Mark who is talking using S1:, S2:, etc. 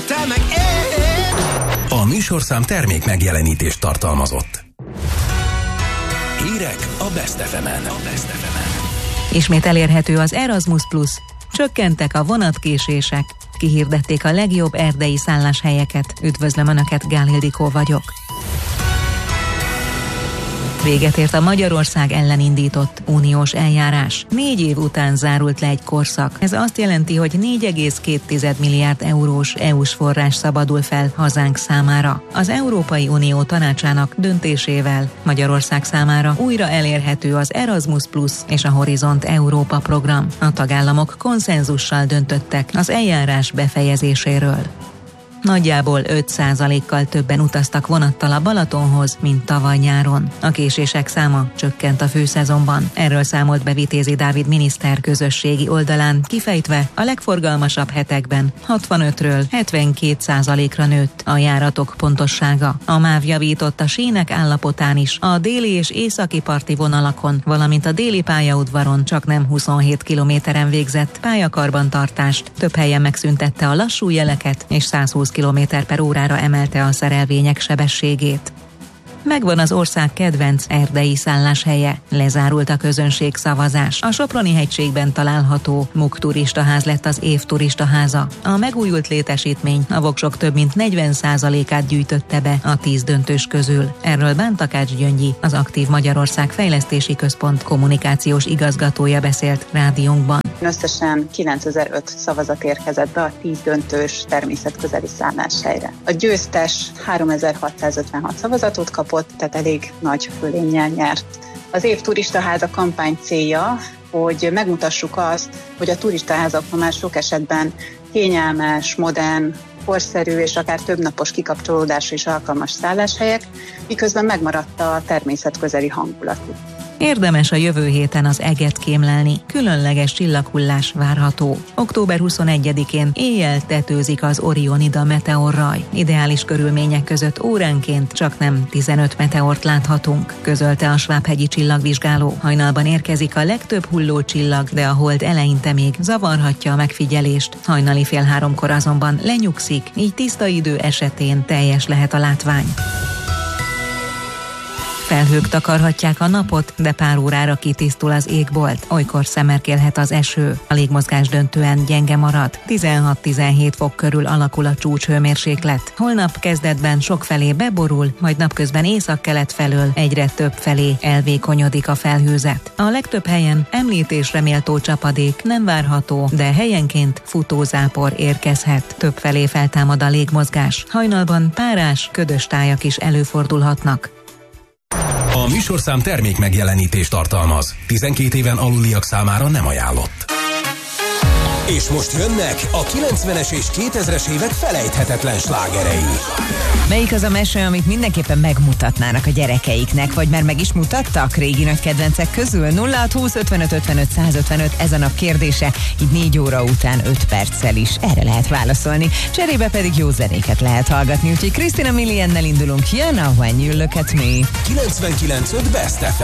S1: te meg én.
S2: A műsorszám termék megjelenítést tartalmazott. Hírek a Best FM-en.
S3: Ismét elérhető az Erasmus Plus, csökkentek a vonatkésések, kihirdették a legjobb erdei szálláshelyeket. Üdvözlöm Önöket, Gál Ildikó vagyok. Véget ért a Magyarország ellen indított uniós eljárás. 4 év után zárult le egy korszak. Ez azt jelenti, hogy 4,2 milliárd eurós EU-s forrás szabadul fel hazánk számára. Az Európai Unió tanácsának döntésével Magyarország számára újra elérhető az Erasmus Plus és a Horizont Európa program. A tagállamok konszenzussal döntöttek az eljárás befejezéséről. Nagyjából 5%-kal többen utaztak vonattal a Balatonhoz, mint tavaly nyáron. A késések száma csökkent a főszezonban. Erről számolt be Vitézi Dávid miniszter közösségi oldalán, kifejtve a legforgalmasabb hetekben 65-ről 72%-ra nőtt a járatok pontossága. A MÁV javított a sínek állapotán is, a déli és északi parti vonalakon, valamint a déli pályaudvaron csaknem 27 kilométeren végzett pályakarbantartást. Több helyen megszüntette a lassú jeleket, és 120 km/órára emelte a szerelvények sebességét. Megvan az ország kedvenc erdei szálláshelye. Lezárult a közönségszavazás. A Soproni hegységben található MUK turistaház lett az év turistaháza. A megújult létesítmény a voksok több mint 40%-át gyűjtötte be a 10 döntős közül. Erről Bántakács Gyöngyi, az Aktív Magyarország Fejlesztési Központ kommunikációs igazgatója beszélt rádiónkban.
S4: Összesen 9005 szavazat érkezett be a 10 döntős természetközeli szálláshelyre. A győztes 3656 szavazatot kapott, tehát elég nagy fölénnyel nyert. Az év turistaháza kampány célja, hogy megmutassuk azt, hogy a turistaházak ma már sok esetben kényelmes, modern, korszerű és akár többnapos kikapcsolódásra is alkalmas szálláshelyek, miközben megmaradt a természetközeli hangulatuk.
S3: Érdemes a jövő héten az Eget kémlelni, különleges csillaghullás várható. Október 21-én éjjel tetőzik az Orionida meteorraj. Ideális körülmények között óránként csaknem 15 meteort láthatunk, közölte a Svábhegyi csillagvizsgáló. Hajnalban érkezik a legtöbb hulló csillag, de a hold eleinte még zavarhatja a megfigyelést. Hajnali 2:30 azonban lenyugszik, így tiszta idő esetén teljes lehet a látvány. Felhők takarhatják a napot, de pár órára kitisztul az égbolt. Olykor szemerkélhet az eső. A légmozgás döntően gyenge marad. 16-17 fok körül alakul a csúcshőmérséklet. Holnap kezdetben sokfelé beborul, majd napközben északkelet felől egyre több felé elvékonyodik a felhőzet. A legtöbb helyen említésre méltó csapadék nem várható, de helyenként futózápor érkezhet. Több felé feltámad a légmozgás. Hajnalban párás, ködös tájak is előfordulhatnak.
S2: A műsorszám termék megjelenítést tartalmaz. 12 éven aluliak számára nem ajánlott. És most jönnek a 90-es és 2000-es évek felejthetetlen slágerei.
S5: Melyik az a mese, amit mindenképpen megmutatnának a gyerekeiknek, vagy már meg is mutattak régi nagy kedvencek közül? 0620 55 55 155, ez a nap kérdése, így 4 óra után 5 perccel is erre lehet válaszolni. Cserébe pedig jó zenéket lehet hallgatni, úgyhogy Christina Miliennel indulunk. Jön a When You Look At Me.
S2: 99.5 Best FM.